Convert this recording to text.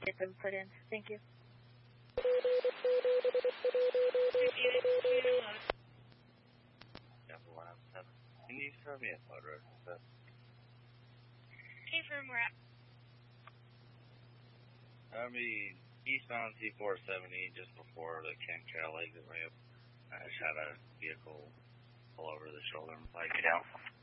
get them put in. Thank you. Can you throw me a photo? Confirm we're at. I mean, eastbound C470, just before the Camp Trail exit ramp. I just had a vehicle pull over the shoulder and flag it out.